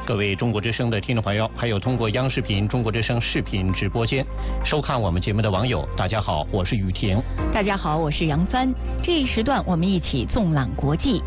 各位中国之声的听众朋友，还有通过央视频、中国之声视频直播间收看我们节目的网友，大家好，我是雨婷。 大家好，我是杨帆。这一时段我们一起纵览国际。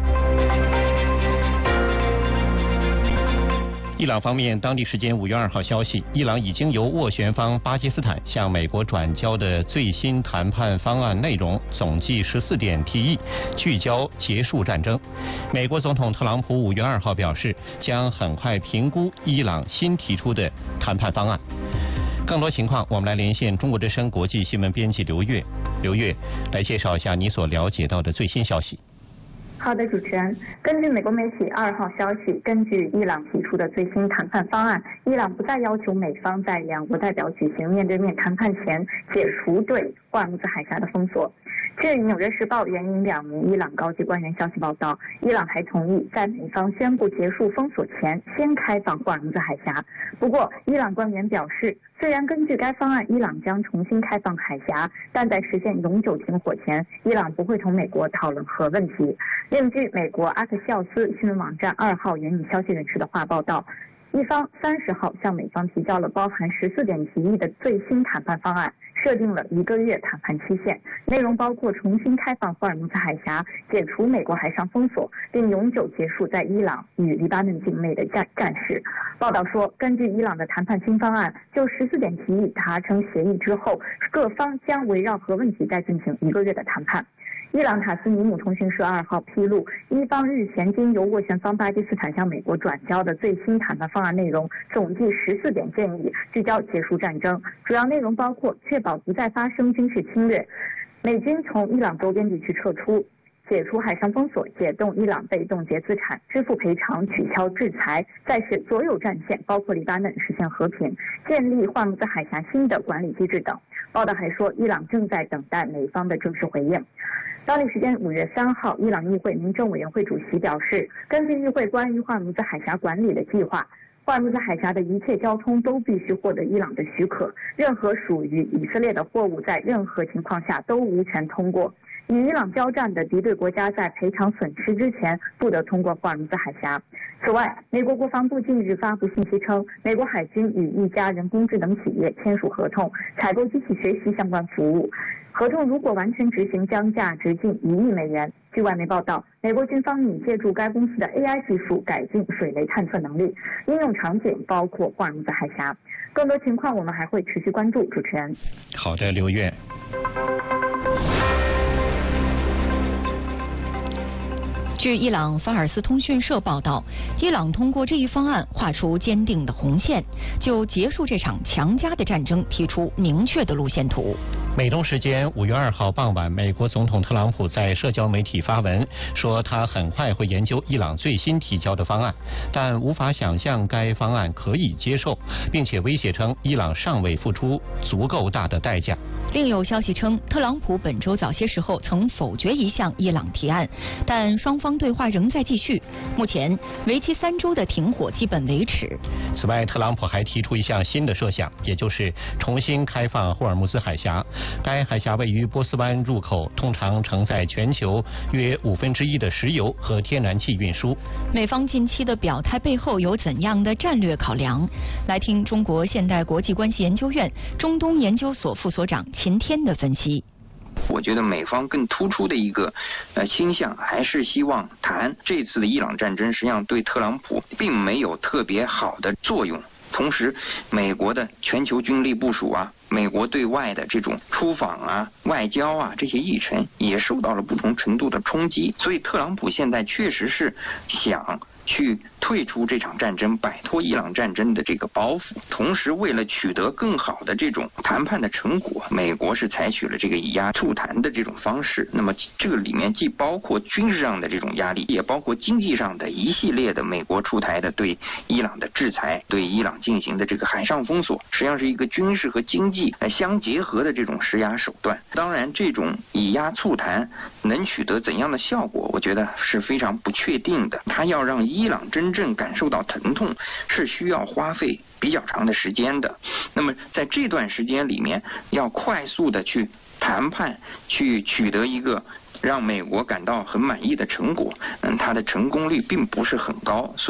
伊朗方面当地时间5月2号消息，伊朗已经由斡旋方巴基斯坦向美国转交的最新谈判方案内容总计14点提议，聚焦结束战争。美国总统特朗普5月2号表示，将很快评估伊朗新提出的谈判方案。更多情况，我们来连线中国之声国际新闻编辑刘月。刘月，来介绍一下你所了解到的最新消息。 好的，主持人。根据美国媒体2号消息，根据伊朗提出的最新谈判方案，伊朗不再要求美方在两国代表举行面对面谈判前解除对霍尔木兹海峡的封锁。据《纽约时报》援引2名伊朗高级官员消息报道，伊朗还同意在美方宣布结束封锁前先开放霍尔木兹海峡。不过，伊朗官员表示，虽然根据该方案，伊朗将重新开放海峡，但在实现永久停火前，伊朗不会同美国讨论核问题。另据美国阿克西奥斯新闻网站2号援引消息人士的话报道，伊方30号向美方提交了包含14点提议的最新谈判方案，设定了1个月谈判期限，内容包括重新开放霍尔木兹海峡、解除美国海上封锁，并永久结束在伊朗与黎巴嫩境内的战事。报道说，根据伊朗的谈判新方案，就14点提议达成协议之后，各方将围绕核问题再进行1个月的谈判。伊朗塔斯尼姆通讯社2号披露，伊方日前经由斡旋方巴基斯坦向美国转交的最新谈判方案内容总计14点建议，聚焦结束战争。主要内容包括确保不再发生军事侵略，美军从伊朗周边地区撤出，解除海上封锁，解冻伊朗被冻结资产，支付赔偿，取消制裁，再使所有战线包括黎巴嫩实现和平，建立霍尔木兹海峡新的管理机制等。报道还说，伊朗正在等待美方的正式回应。当地时间5月3号，伊朗议会民政委员会主席表示，根据议会关于霍尔木兹海峡管理的计划，霍尔木兹海峡的一切交通都必须获得伊朗的许可，任何属于以色列的货物在任何情况下都无权通过。与伊朗交战的敌对国家在赔偿损失之前不得通过霍尔木兹海峡。此外，美国国防部近日发布信息称，美国海军与一家人工智能企业签署合同，采购机器学习相关服务。合同如果完全执行，将价值近1亿美元。据外媒报道，美国军方拟借助该公司的 AI 技术改进水雷探测能力，应用场景包括霍尔木兹海峡。更多情况我们还会持续关注。主持人。 好的，刘月。 据伊朗法尔斯通讯社报道，伊朗通过这一方案画出坚定的红线，就结束这场强加的战争提出明确的路线图。 美东时间5月2号傍晚，美国总统特朗普在社交媒体发文说，他很快会研究伊朗最新提交的方案，但无法想象该方案可以接受，并且威胁称伊朗尚未付出足够大的代价。 另有消息称，特朗普本周早些时候曾否决一项伊朗提案，但双方对话仍在继续。目前，为期3周的停火基本维持。 此外，特朗普还提出一项新的设想，也就是重新开放霍尔木兹海峡。该海峡位于波斯湾入口，通常承载全球约1/5的石油和天然气运输。 美方近期的表态背后有怎样的战略考量？来听中国现代国际关系研究院中东研究所副所长秦天的分析。 我觉得美方更突出的一个倾向还是希望谈这次的伊朗战争，实际上对特朗普并没有特别好的作用。同时，美国的全球军力部署啊，美国对外的这种出访啊、外交啊这些议程也受到了不同程度的冲击，所以特朗普现在确实是想去退出这场战争，摆脱伊朗战争的这个包袱。同时，为了取得更好的这种谈判的成果，美国是采取了这个以压促谈的这种方式。那么这个里面既包括军事上的这种压力，也包括经济上的一系列的美国出台的对伊朗的制裁，对伊朗进行的这个海上封锁，实际上是一个军事和经济相结合的这种施压手段。当然，这种以压促谈能取得怎样的效果，我觉得是非常不确定的。它要让伊朗真正感受到疼痛，是需要花费比较长的时间的。那么在这段时间里面，要快速的去谈判，去取得一个让美国感到很满意的成果，它的成功率并不是很高。